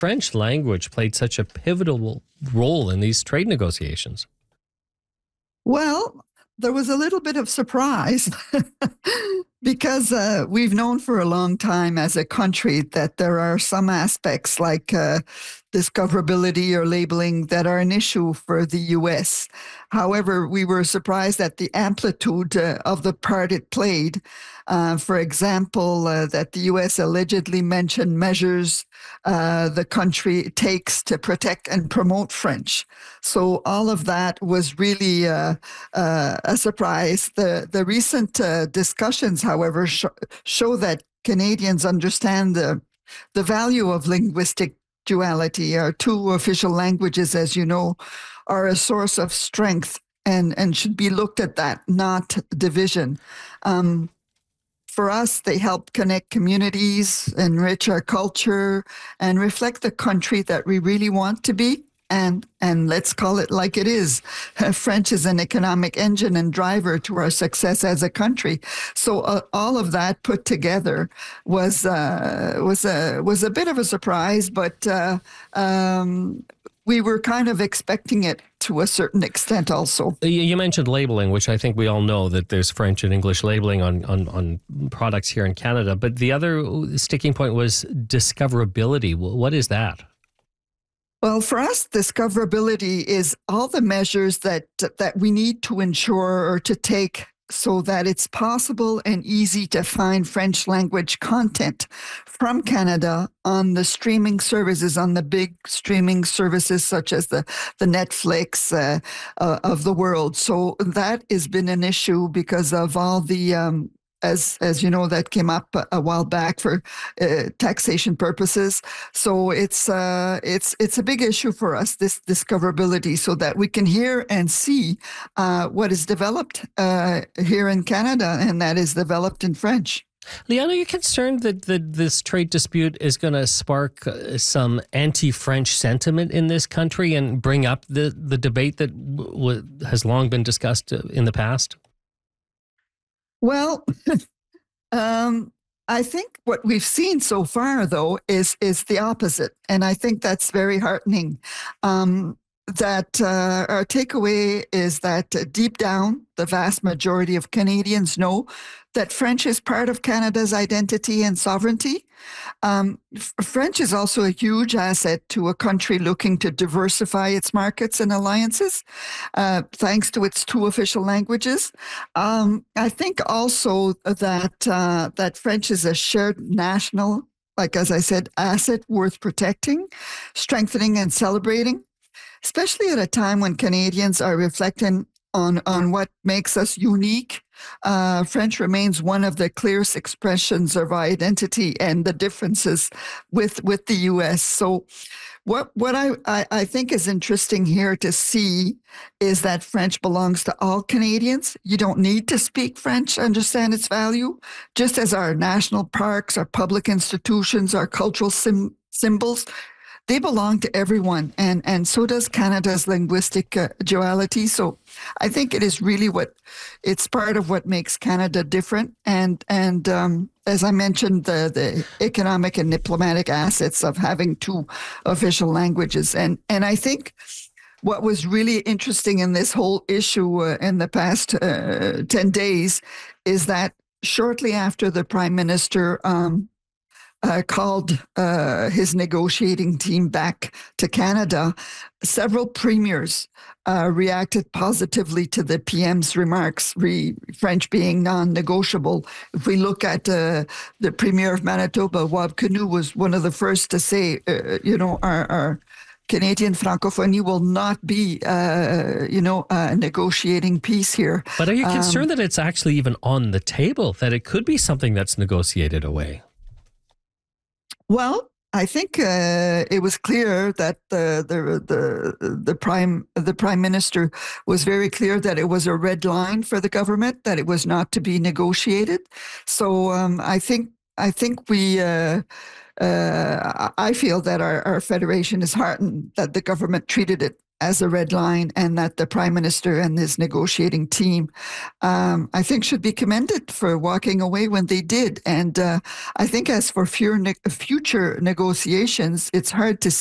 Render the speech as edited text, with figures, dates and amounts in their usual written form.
French language played such a pivotal role in these trade negotiations? Well, there was a little bit of surprise because we've known for a long time as a country that there are some aspects like discoverability or labeling that are an issue for the US. However, we were surprised at the amplitude of the part it played. For example, that the US allegedly mentioned measures the country takes to protect and promote French. So all of that was really a surprise. The recent discussions, however, show that Canadians understand the value of linguistic duality. Our two official languages, as you know, are a source of strength and should be looked at that, not division. For us, they help connect communities, enrich our culture, and reflect the country that we really want to be. And let's call it like it is. French is an economic engine and driver to our success as a country. So all of that put together was a bit of a surprise, but we were kind of expecting it to a certain extent also. You mentioned labeling, which I think we all know that there's French and English labeling on products here in Canada. But the other sticking point was discoverability. What is that? Well, for us, discoverability is all the measures that we need to ensure or to take so that it's possible and easy to find French language content from Canada on the streaming services, on the big streaming services such as the Netflix of the world. So that has been an issue because of all the as you know, that came up a while back for taxation purposes. So it's a big issue for us, this discoverability, so that we can hear and see what is developed here in Canada, and that is developed in French. Liane, are you concerned that this trade dispute is going to spark some anti-French sentiment in this country and bring up the debate that has long been discussed in the past? Well, I think what we've seen so far, though, is the opposite, and I think that's very heartening. That our takeaway is that deep down, the vast majority of Canadians know that French is part of Canada's identity and sovereignty. French is also a huge asset to a country looking to diversify its markets and alliances, thanks to its two official languages. I think also that French is a shared national, like as I said, asset worth protecting, strengthening, and celebrating, especially at a time when Canadians are reflecting on what makes us unique. French remains one of the clearest expressions of our identity and the differences with the U.S. So what I think is interesting here to see is that French belongs to all Canadians. You don't need to speak French to understand its value, just as our national parks, our public institutions, our cultural symbols, they belong to everyone, and so does Canada's linguistic duality. So I think it is really it's part of what makes Canada different. And as I mentioned, the economic and diplomatic assets of having two official languages. And I think what was really interesting in this whole issue in the past 10 days is that shortly after the Prime Minister called his negotiating team back to Canada, several premiers reacted positively to the PM's remarks, French being non-negotiable. If we look at the Premier of Manitoba, Wab Kinew, was one of the first to say, our Canadian francophonie will not be, negotiating peace here. But are you concerned that it's actually even on the table, that it could be something that's negotiated away? Well, I think it was clear that the prime minister was very clear that it was a red line for the government, that it was not to be negotiated. So I think we. I feel that our federation is heartened that the government treated it as a red line, and that the Prime Minister and his negotiating team, I think, should be commended for walking away when they did. And I think as for future negotiations, it's hard to